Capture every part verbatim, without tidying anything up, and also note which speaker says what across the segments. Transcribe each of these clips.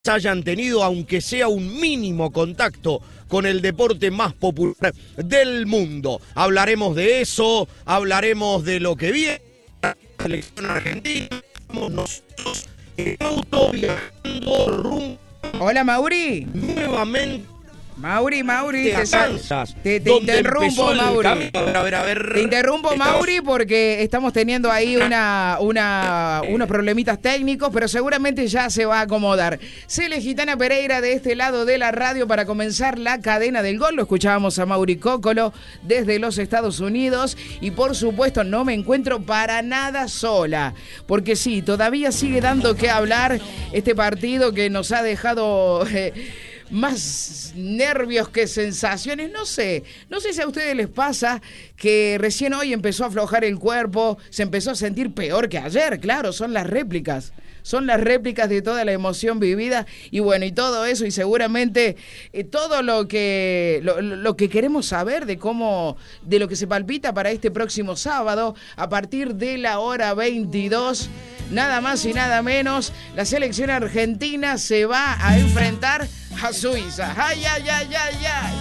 Speaker 1: hayan tenido, aunque sea un mínimo contacto con el deporte más popular del mundo. Hablaremos de eso, hablaremos de lo que viene la selección argentina. Estamos nosotros en auto viajando rumbo.
Speaker 2: Hola, Mauri.
Speaker 1: Nuevamente.
Speaker 2: Mauri, Mauri, te,
Speaker 1: Kansas,
Speaker 2: te, te interrumpo, Mauri.
Speaker 1: A ver, a ver.
Speaker 2: Te interrumpo,
Speaker 1: Estamos...
Speaker 2: Mauri, porque estamos teniendo ahí una, una, unos problemitas técnicos, pero seguramente ya se va a acomodar. Cele Gitana Pereira de este lado de la radio para comenzar la cadena del gol. Lo escuchábamos a Mauri Cócolo desde los Estados Unidos y por supuesto no me encuentro para nada sola, porque sí, todavía sigue dando que hablar este partido que nos ha dejado... Eh, más nervios que sensaciones, no sé, no sé si a ustedes les pasa que recién hoy empezó a aflojar el cuerpo, se empezó a sentir peor que ayer, claro, son las réplicas, son las réplicas de toda la emoción vivida y bueno, y todo eso y seguramente eh, todo lo que lo, lo que queremos saber de cómo, de lo que se palpita para este próximo sábado a partir de la hora veintidós. Nada más y nada menos, la selección argentina se va a enfrentar a Suiza. ¡Ay, ay, ay, ay, ay!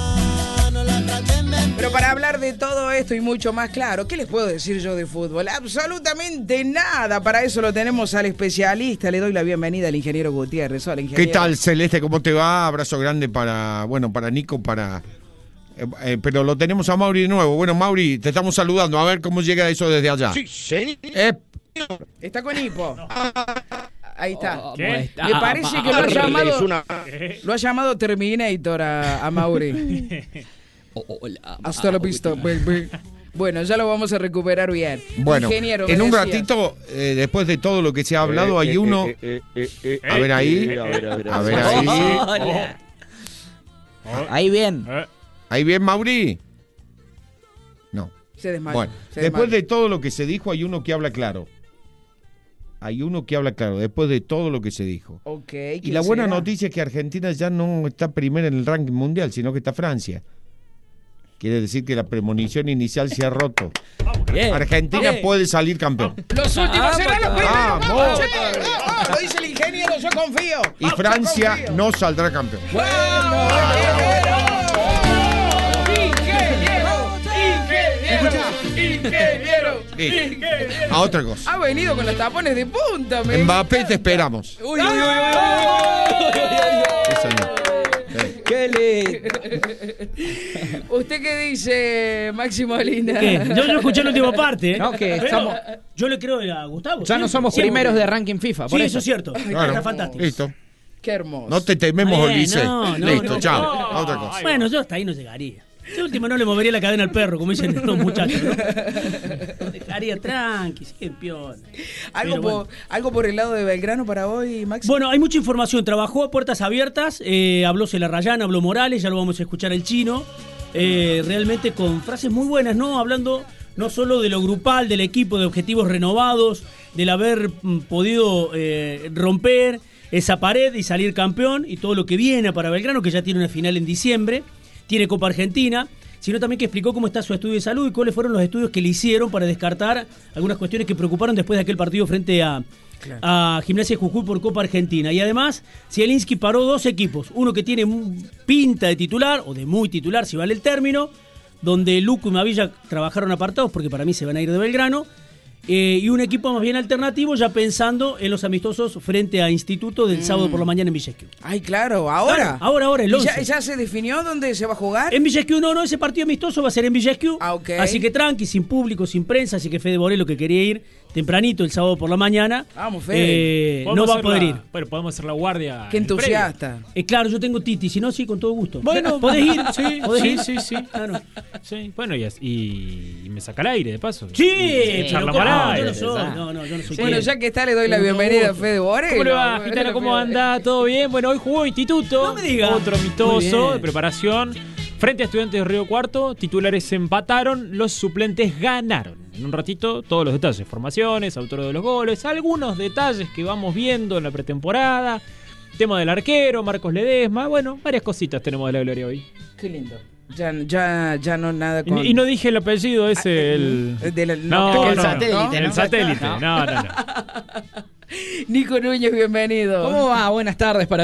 Speaker 2: Pero para hablar de todo esto y mucho más claro, ¿qué les puedo decir yo de fútbol? Absolutamente nada. Para eso lo tenemos al especialista. Le doy la bienvenida al ingeniero Gutiérrez. Hola, ingeniero.
Speaker 3: ¿Qué tal, Celeste? ¿Cómo te va? Abrazo grande para, bueno, para Nico, para... Eh, eh, pero lo tenemos a Mauri de nuevo. Bueno, Mauri, te estamos saludando. A ver cómo llega eso desde allá.
Speaker 1: Sí, señor.
Speaker 3: Eh,
Speaker 2: Está con hipo. Ahí está.
Speaker 4: ¿Qué?
Speaker 2: Me parece que lo ha llamado,
Speaker 1: Una...
Speaker 2: lo ha llamado Terminator a, a Mauri.
Speaker 4: Hola.
Speaker 2: Hasta la vista, baby. Bueno, ya lo vamos a recuperar bien.
Speaker 3: bueno,
Speaker 2: Ingeniero,
Speaker 3: en un
Speaker 2: me decía.
Speaker 3: ratito, eh, después de todo lo que se ha hablado, hay uno...
Speaker 1: Eh, eh, eh,
Speaker 3: A ver ahí.
Speaker 1: eh, a ver, a ver,
Speaker 3: A ver ahí.
Speaker 4: Hola. Ahí bien.
Speaker 3: ¿Ahí bien, Mauri? No.
Speaker 2: Se desmayó.
Speaker 3: Bueno,
Speaker 2: se
Speaker 3: después
Speaker 2: desmayó.
Speaker 3: de todo lo que se dijo, hay uno que habla claro. Hay uno que habla claro, después de todo lo que se dijo.
Speaker 2: Ok,
Speaker 3: Y la buena
Speaker 2: será?
Speaker 3: noticia es que Argentina ya no está primera en el ranking mundial, sino que está Francia. Quiere decir que la premonición inicial se ha roto.
Speaker 4: Bien.
Speaker 3: Argentina
Speaker 4: Bien.
Speaker 3: puede salir campeón.
Speaker 2: Los últimos
Speaker 4: Vamos
Speaker 2: serán los primeros.
Speaker 3: todavía.
Speaker 2: Vamos,
Speaker 3: Vamos
Speaker 2: che.
Speaker 3: todavía.
Speaker 2: Ah, lo dice el ingeniero, yo confío.
Speaker 3: Y
Speaker 2: Yo
Speaker 3: Francia
Speaker 2: confío.
Speaker 3: no saldrá campeón.
Speaker 2: ¡Vamos, ingeniero!
Speaker 3: Listo. A otra cosa.
Speaker 2: Ha venido con los tapones de punta, me.
Speaker 3: Mbappé, te esperamos.
Speaker 2: Uy, uy, uy, uy,
Speaker 3: Sí, señor. Sí.
Speaker 4: ¿Qué le...?
Speaker 2: ¿Usted qué dice, Máximo Lina?
Speaker 5: ¿Qué? Yo, yo escuché la última parte. ¿eh?
Speaker 6: No, que
Speaker 5: Pero
Speaker 6: estamos-
Speaker 5: yo le creo a Gustavo.
Speaker 6: Ya no
Speaker 5: siempre,
Speaker 6: somos
Speaker 5: siempre.
Speaker 6: primeros de ranking FIFA, por
Speaker 5: Sí,
Speaker 6: eso.
Speaker 5: eso es cierto.
Speaker 3: Claro.
Speaker 5: Está fantástico.
Speaker 3: Listo.
Speaker 2: Qué hermoso.
Speaker 3: No te tememos,
Speaker 5: Bien,
Speaker 3: Ulises.
Speaker 5: no, no,
Speaker 3: Listo,
Speaker 5: no.
Speaker 3: chao.
Speaker 5: No.
Speaker 3: A otra cosa.
Speaker 5: Bueno, yo hasta ahí no llegaría. Yo último no le movería la cadena al perro, como dicen los muchachos, ¿no? Lo dejaría tranqui, sí, piola.
Speaker 2: ¿Algo,
Speaker 5: Pero
Speaker 2: por,
Speaker 5: bueno.
Speaker 2: ¿Algo por el lado de Belgrano para hoy, Máximo?
Speaker 5: Bueno, hay mucha información. Trabajó a puertas abiertas, eh, habló Celarrayán, habló Morales, ya lo vamos a escuchar el chino. Eh, realmente con frases muy buenas, ¿no? Hablando no solo de lo grupal, del equipo, de objetivos renovados, del haber mm, podido eh, romper esa pared y salir campeón y todo lo que viene para Belgrano, que ya tiene una final en diciembre, tiene Copa Argentina, sino también que explicó cómo está su estudio de salud y cuáles fueron los estudios que le hicieron para descartar algunas cuestiones que preocuparon después de aquel partido frente a, claro. a Gimnasia de Jujuy por Copa Argentina. Y además, Zielinski paró dos equipos, uno que tiene pinta de titular, o de muy titular, si vale el término, donde Luco y Mavilla trabajaron apartados, porque para mí se van a ir de Belgrano, eh, y un equipo más bien alternativo, ya pensando en los amistosos frente a Instituto del mm. sábado por la mañana en Villescu.
Speaker 2: Ay, claro, ahora.
Speaker 5: Claro, ahora, ahora, el once.
Speaker 2: ¿Ya, ¿Ya se definió dónde se va a jugar?
Speaker 5: En Villescu, no, no, ese partido amistoso va a ser en Villescu.
Speaker 2: Ah, ok.
Speaker 5: Así que tranqui, sin público, sin prensa, así que Fede Borelo, que quería ir tempranito el sábado por la mañana,
Speaker 2: Vamos, Fede.
Speaker 5: eh, no va a poder
Speaker 4: la,
Speaker 5: ir.
Speaker 4: Bueno, podemos hacer la guardia.
Speaker 2: Qué entusiasta.
Speaker 5: Eh, claro, yo tengo Titi, si no, sí, con todo gusto.
Speaker 4: Bueno,
Speaker 5: ¿podés ir?
Speaker 4: Sí,
Speaker 5: ¿Podés
Speaker 4: sí,
Speaker 5: ir?
Speaker 4: sí, sí.
Speaker 5: Claro.
Speaker 4: Sí, bueno, y, y, y me saca el aire de paso.
Speaker 5: Sí,
Speaker 4: Y charla
Speaker 5: pero
Speaker 4: mal
Speaker 5: ¿cómo?
Speaker 4: aire.
Speaker 5: Yo no soy, no, no, yo no soy.
Speaker 2: Bueno,
Speaker 5: quien.
Speaker 2: ya que está, le doy la bienvenida a Fede Borelo.
Speaker 4: ¿Cómo le va, Gitana? ¿Cómo anda? ¿Todo bien? Bueno, hoy jugó Instituto.
Speaker 5: No me diga.
Speaker 4: Otro
Speaker 5: Muy
Speaker 4: amistoso
Speaker 5: bien.
Speaker 4: de preparación. Frente a Estudiantes de Río Cuarto, titulares empataron, los suplentes ganaron. En un ratito, todos los detalles, formaciones, autores de los goles, algunos detalles que vamos viendo en la pretemporada, tema del arquero, Marcos Ledesma, bueno, varias cositas tenemos de la gloria hoy.
Speaker 2: Qué lindo. Ya, ya, ya no nada
Speaker 4: Y,
Speaker 2: con...
Speaker 4: y no dije el apellido ese, el...
Speaker 2: de la-
Speaker 4: No,
Speaker 2: no,
Speaker 4: no,
Speaker 6: el
Speaker 4: no,
Speaker 6: satélite,
Speaker 4: el
Speaker 6: ¿no?
Speaker 4: satélite.
Speaker 6: No.
Speaker 4: No, no, no.
Speaker 2: Nico Núñez, bienvenido.
Speaker 6: ¿Cómo va? Buenas tardes para